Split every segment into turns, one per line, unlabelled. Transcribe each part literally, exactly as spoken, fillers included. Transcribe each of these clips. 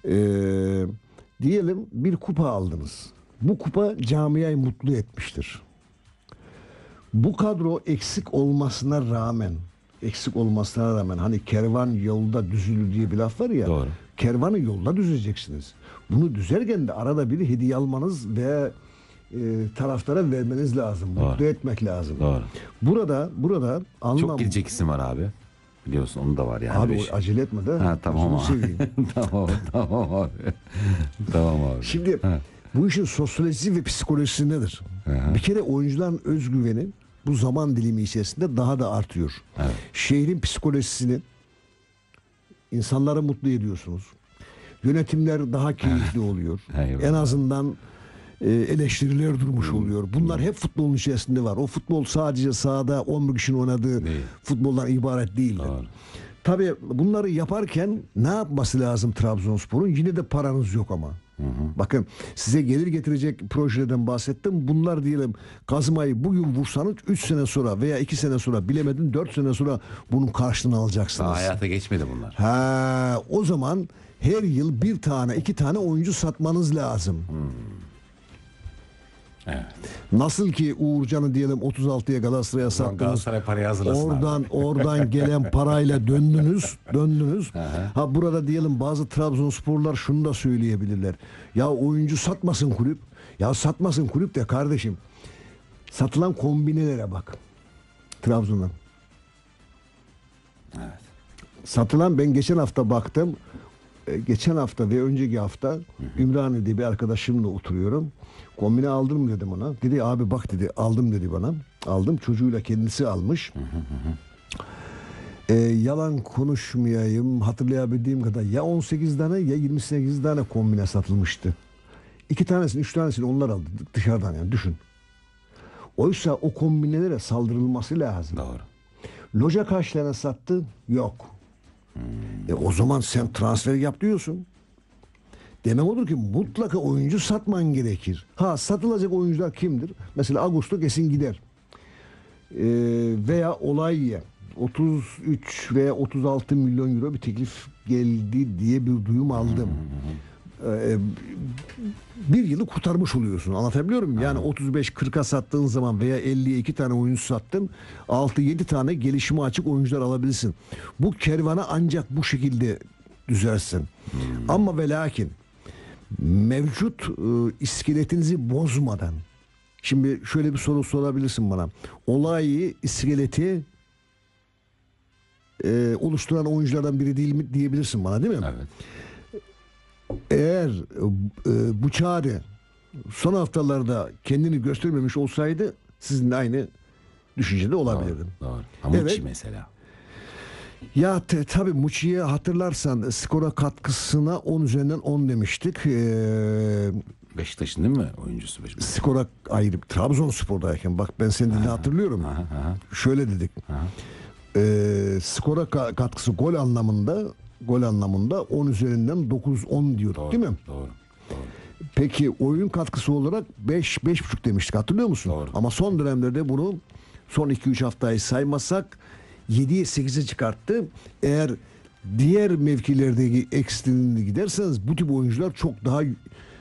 Ee, diyelim bir kupa aldınız. Bu kupa camiayı mutlu etmiştir. Bu kadro eksik olmasına rağmen eksik olmasına rağmen hani kervan yolda düzülür diye bir laf var ya.
Doğru.
Kervanı yolda düzeceksiniz. Bunu düzerken de arada bir hediye almanız ve e, taraftara vermeniz lazım.
Doğru.
Mutlu etmek lazım.
Doğru.
Burada burada anlam.
Çok gidecek isim var abi. Biliyorsun onu da var yani.
Abi
Beş-
o acele etme de.
Ha, tamam
Gözünü
abi.
seveyim.
tamam tamam abi. tamam abi.
Şimdi
Ha.
bu işin sosyolojisi ve psikolojisi nedir?
Hı.
Bir kere oyuncuların özgüveni bu zaman dilimi içerisinde daha da artıyor.
Evet.
Şehrin psikolojisini insanları mutlu ediyorsunuz. Yönetimler daha keyifli oluyor.
Eyvallah.
En azından e, eleştiriler durmuş oluyor. Bunlar hep futbolun içerisinde var. O futbol sadece sahada on bir kişinin oynadığı
Değil.
futboldan ibaret değildir.
Doğru.
Tabii bunları yaparken ne yapması lazım Trabzonspor'un? Yine de paranız yok ama. Bakın size gelir getirecek projelerden bahsettim. Bunlar diyelim kazmayı bugün vursanız üç sene sonra veya iki sene sonra bilemedin dört sene sonra bunun karşılığını alacaksınız.
Daha hayata geçmedi bunlar.
Ha, o zaman her yıl bir tane iki tane oyuncu satmanız lazım.
Evet.
Nasıl ki Uğurcan'ı diyelim otuz altıya Galatasaray'a sattınız.
Galatasaray parayı hazırlasın
Oradan
abi.
oradan gelen parayla döndünüz, döndünüz.
Aha.
Ha burada diyelim bazı Trabzonsporlar şunu da söyleyebilirler. Ya oyuncu satmasın kulüp. Ya satmasın kulüp de kardeşim. Satılan kombinelere bak. Trabzon'dan.
Evet.
Satılan ben geçen hafta baktım. E, Geçen hafta ve önceki hafta Ümraniye'de bir arkadaşımla oturuyorum. Kombine aldın mı dedim ona. Dedi abi bak dedi aldım dedi bana. Aldım çocuğuyla kendisi almış. E, yalan konuşmayayım hatırlayabildiğim kadar ya on sekiz tane ya yirmi sekiz tane kombine satılmıştı. İki tanesini üç tanesini onlar aldı dışarıdan yani düşün. Oysa o kombinelere saldırılması lazım.
Doğru.
Loja kaç tane sattı? Yok. E o zaman sen transfer yap diyorsun. Demek olur ki mutlaka oyuncu satman gerekir. Ha satılacak oyuncular kimdir? Mesela Augusto kesin gider. Ee, veya Olayya otuz üç veya otuz altı milyon euro bir teklif geldi diye bir duyum aldım. Ee, bir yılı kurtarmış oluyorsun. Anlatabiliyor muyum? Yani otuz beş kırka sattığın zaman veya elliye iki tane oyuncu sattın. altı yedi tane gelişime açık oyuncular alabilirsin. Bu kervana ancak bu şekilde düzersin. Hmm. Ama ve lakin mevcut e, iskeletinizi bozmadan şimdi şöyle bir soru sorabilirsin bana. Olayı iskeleti e, oluşturan oyunculardan biri değil mi diyebilirsin bana değil mi?
Evet.
Eğer e, bu çare son haftalarda kendini göstermemiş olsaydı sizinle aynı düşüncede olabilirdim.
Doğru. doğru. Hamuçi
Evet.
mesela.
Ya te, tabii Muçi'ye hatırlarsan skora katkısına on üzerinden on demiştik. Ee,
Beşiktaş'ın değil mi oyuncusu? Beşiktaş.
skora ayrı Trabzonspor'dayken bak ben senin dilini hatırlıyorum.
Aha, aha.
Şöyle dedik.
Aha.
Ee, skora ka- katkısı gol anlamında gol anlamında on üzerinden dokuz on diyorduk
Doğru,
değil mi?
Doğru. Doğru.
Peki oyun katkısı olarak beş beş buçuk demiştik hatırlıyor musun?
Doğru.
Ama son dönemlerde bunu son iki üç haftayı saymazsak yediye sekize çıkarttı. Eğer diğer mevkilerdeki ekstremine giderseniz bu tip oyuncular çok daha e,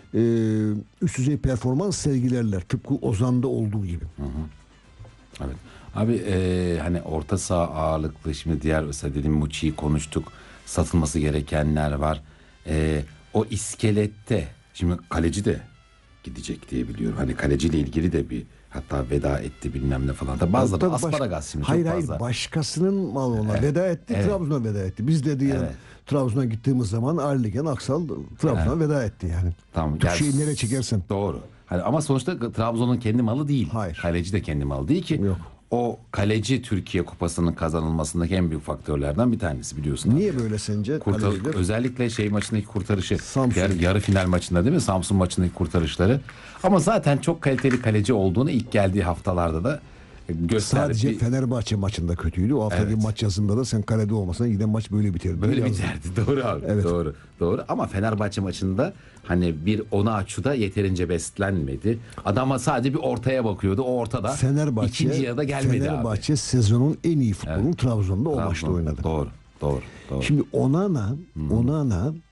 üst düzey performans sergilerler. Tıpkı Ozan'da olduğu gibi.
Evet. Abi e, hani orta saha ağırlıklı şimdi diğer mesela dediğim Muçi'yi konuştuk. Satılması gerekenler var. E, o iskelette şimdi kaleci de gidecek diye biliyorum. Hani kaleciyle ilgili de bir hatta veda etti bilmem ne falan. Tabii bazıları
Tabii baş-
asparagas şimdi
Hayır
çok
hayır
fazla.
başkasının malı ona
Evet,
veda etti.
evet.
Trabzon'a veda etti. Biz de diyelim
Evet.
Trabzon'a gittiğimiz zaman Arligen Aksal Trabzon'a veda etti yani.
Tamam.
Türkçeyi
yani-
nereye çekersen.
Doğru. Hani ama sonuçta Trabzon'un kendi malı değil.
Hayır.
Kaleci de kendi malı değil ki.
Yok.
O kaleci Türkiye Kupası'nın kazanılmasındaki en büyük faktörlerden bir tanesi biliyorsun. abi.
Niye böyle sence?
Kurtar-
kaleciler?
özellikle şey maçındaki kurtarışı.
Samsun.
Yarı, yarı final maçında değil mi? Samsun maçındaki kurtarışları. Ama zaten çok kaliteli kaleci olduğunu ilk geldiği haftalarda da gösterdi.
Sadece
Bir-
Fenerbahçe maçında kötüydü. O haftaki
Evet.
maç yazında da sen kalede olmasan yine maç böyle biterdi.
Böyle
Yazdı.
biterdi. Doğru abi.
Evet.
Doğru. Doğru. Ama Fenerbahçe maçında hani bir Onaçu'da yeterince beslenmedi. Adama sadece bir ortaya bakıyordu. O ortada
Fenerbahçe,
ikinci yarıda gelmedi
Fenerbahçe sezonun en iyi futbolunu Trabzon'da o
abi.
maçta
Trabzon.
oynadı.
Doğru. Doğru. Doğru.
Şimdi Onana, Onana